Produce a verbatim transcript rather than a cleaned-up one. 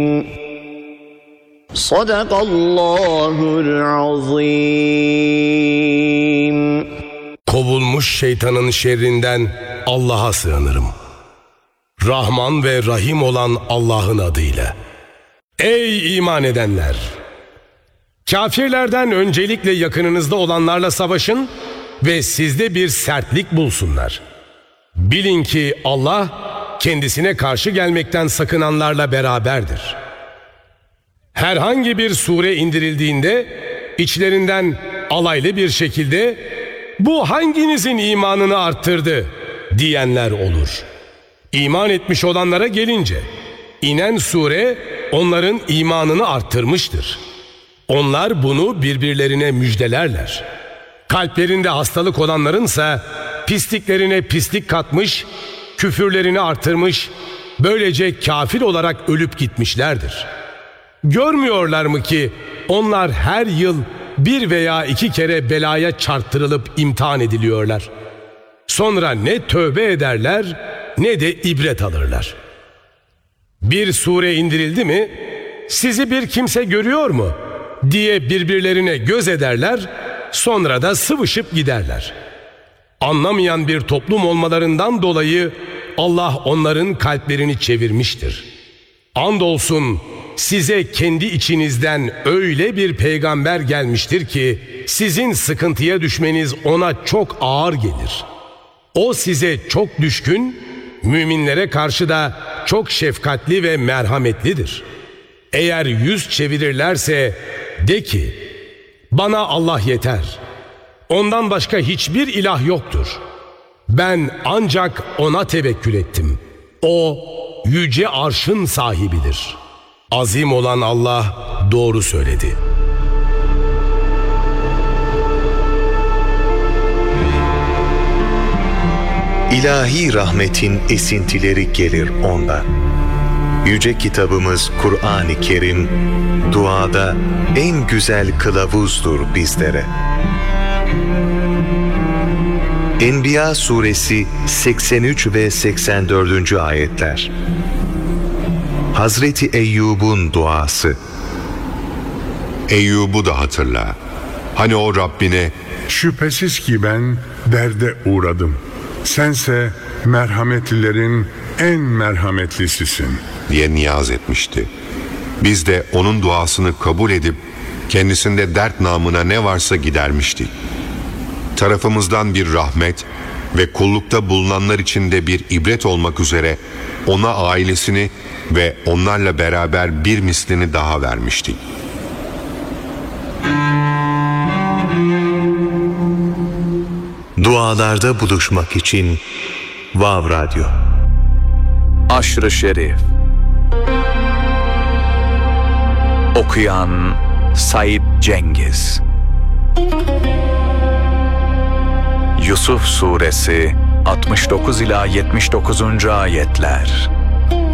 Sadakallahul azim. Kovulmuş şeytanın şerrinden Allah'a sığınırım. Rahman ve Rahim olan Allah'ın adıyla. Ey iman edenler! Kafirlerden öncelikle yakınınızda olanlarla savaşın ve sizde bir sertlik bulsunlar. Bilin ki Allah kendisine karşı gelmekten sakınanlarla beraberdir. Herhangi bir sure indirildiğinde içlerinden alaylı bir şekilde "Bu hanginizin imanını arttırdı?" diyenler olur. İman etmiş olanlara gelince inen sure onların imanını arttırmıştır. Onlar bunu birbirlerine müjdelerler. Kalplerinde hastalık olanlarınsa pisliklerine pislik katmış, küfürlerini artırmış, böylece kafir olarak ölüp gitmişlerdir. Görmüyorlar mı ki onlar her yıl bir veya iki kere belaya çarptırılıp imtihan ediliyorlar. Sonra ne tövbe ederler ne de ibret alırlar. Bir sure indirildi mi, sizi bir kimse görüyor mu diye birbirlerine göz ederler, sonra da sıvışıp giderler. Anlamayan bir toplum olmalarından dolayı Allah onların kalplerini çevirmiştir. Andolsun size kendi içinizden öyle bir peygamber gelmiştir ki sizin sıkıntıya düşmeniz ona çok ağır gelir. O size çok düşkün, müminlere karşı da çok şefkatli ve merhametlidir. Eğer yüz çevirirlerse de ki, bana Allah yeter. Ondan başka hiçbir ilah yoktur. Ben ancak ona tevekkül ettim. O yüce arşın sahibidir. Azim olan Allah doğru söyledi. İlahi rahmetin esintileri gelir ondan. Yüce kitabımız Kur'an-ı Kerim, duada en güzel kılavuzdur bizlere. Enbiya suresi seksen üç ve seksen dördüncü ayetler. Hazreti Eyyub'un duası. Eyyub'u da hatırla. Hani o Rabbine, şüphesiz ki ben derde uğradım. Sense merhametlilerin en merhametlisisin diye niyaz etmişti. Biz de onun duasını kabul edip kendisinde dert namına ne varsa gidermiştik. Tarafımızdan bir rahmet ve kullukta bulunanlar için de bir ibret olmak üzere ona ailesini ve onlarla beraber bir mislini daha vermiştik. Dualarda buluşmak için Vav Radyo. Aşr-ı Şerif. Okuyan Said Cengiz. Yusuf Suresi altmış dokuz ila yetmiş dokuzuncu ayetler.